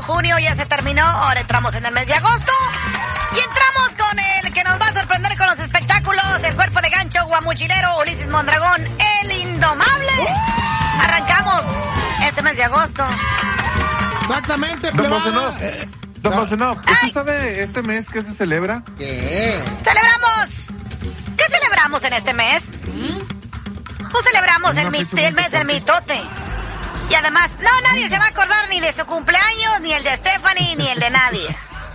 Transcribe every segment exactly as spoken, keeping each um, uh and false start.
junio ya se terminó, ahora entramos en el mes de agosto. Y entramos con el que nos va a sorprender con los espectáculos, el cuerpo de gancho guamuchilero Ulises Mondragón, el indomable. Arrancamos este mes de agosto. Exactamente, Don plebada. Bocenov, Eh, Don no. Bocenov, ¿usted sabe este mes qué se celebra? ¿Qué? ¡Celebramos! ¿Qué celebramos en este mes? ¿O celebramos Una el, mit- fecha muy el mes del importante. mitote? Y además, no, nadie se va a acordar ni de su cumpleaños, ni el de Stephanie, ni el de nadie.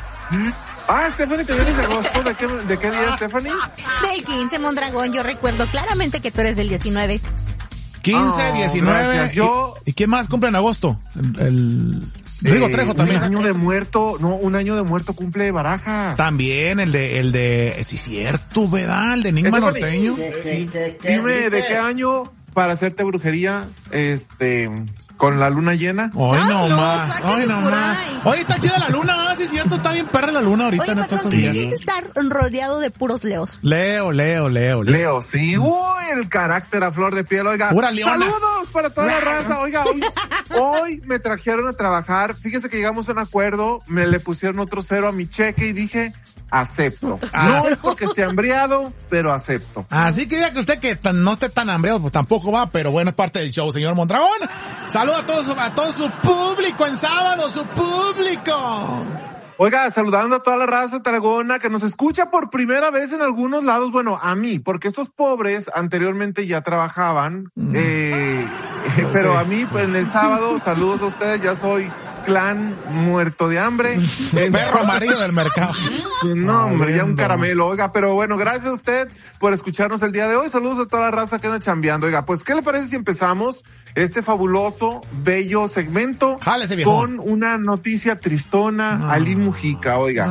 Ah, Stephanie, ¿te vienes de agosto? ¿De qué, de qué día, Stephanie? Del quince, Mondragón, yo recuerdo claramente que tú eres del diecinueve. quince, Oh, diecinueve. gracias. Yo- ¿Y, ¿Y quién más cumple en agosto? El, el Rigo Eh, Trejo también. Un año de muerto, no, un año de muerto cumple Barajas. También el de, el de, sí, cierto, ¿verdad? El de Enigma Stephanie, Norteño. Sí. Dime, ¿de qué año para hacerte brujería, este, con la luna llena? Hoy Ay, no no, más, sáquenme hoy no por más. ahí. Hoy está chida la luna, ¿verdad? Sí, es cierto, está bien perra la luna ahorita Oye, en estos patrón, días. tienes que estar rodeado de puros leos. Leo, Leo, Leo, Leo. Leo, sí. Uy, el carácter a flor de piel, oiga. Pura leona. Saludos para toda la raza. Oiga, hoy, hoy me trajeron a trabajar. Fíjese que llegamos a un acuerdo, me le pusieron otro cero a mi cheque y dije, acepto. Ah. No es porque esté hambriado, pero acepto. Así que diga que usted que tan- no esté tan hambriado, pues tampoco va, pero bueno, es parte del show, señor Mondragón. Saludos a todos, a todo su público en sábado, su público. Oiga, saludando a toda la raza tarragona que nos escucha por primera vez en algunos lados. Bueno, a mí, porque estos pobres anteriormente ya trabajaban, eh, eh, pero Sí. a mí, pues en el sábado, saludos a ustedes, ya soy clan muerto de hambre. Perro amarillo del mercado. No, hombre, ya un Valiendo. caramelo. Oiga, pero bueno, gracias a usted por escucharnos el día de hoy. Saludos a toda la raza que anda chambeando. Oiga, pues, ¿qué le parece si empezamos este fabuloso, bello segmento Jálese, viejo. con una noticia tristona Ah. a Ailín Mujica? Oiga.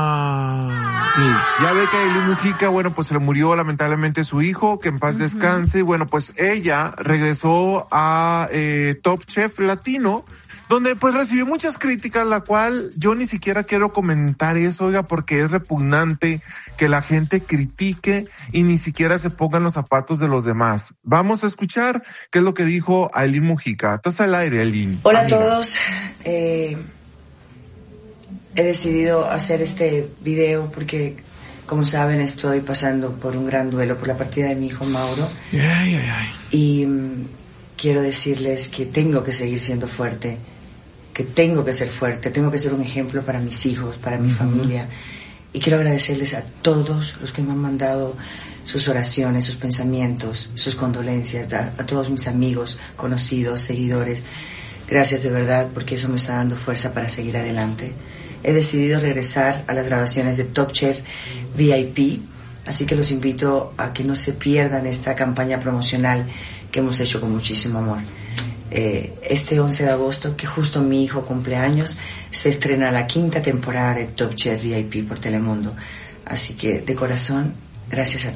Ah. Sí, ya ve que a Ailín Mujica, bueno, pues se le murió lamentablemente su hijo, que en paz descanse. Y bueno, pues ella regresó a eh, Top Chef Latino, donde pues recibió muchas críticas, la cual yo ni siquiera quiero comentar eso, oiga, porque es repugnante que la gente critique y ni siquiera se pongan los zapatos de los demás. Vamos a escuchar qué es lo que dijo Ailín Mujica. Estás al aire, Ailín. Hola a Amiga. todos. Eh, he decidido hacer este video porque, como saben, estoy pasando por un gran duelo por la partida de mi hijo Mauro. Ay, ay, ay. Y mm, quiero decirles que tengo que seguir siendo fuerte, que tengo que ser fuerte, tengo que ser un ejemplo para mis hijos, para mi familia. Y quiero agradecerles a todos los que me han mandado sus oraciones, sus pensamientos, sus condolencias, a, a todos mis amigos, conocidos, seguidores. Gracias de verdad, porque eso me está dando fuerza para seguir adelante. He decidido regresar a las grabaciones de Top Chef V I P, así que los invito a que no se pierdan esta campaña promocional que hemos hecho con muchísimo amor. Eh, este once de agosto, que justo mi hijo cumple años, se estrena la quinta temporada de Top Chef V I P por Telemundo. Así que, de corazón, gracias a todos.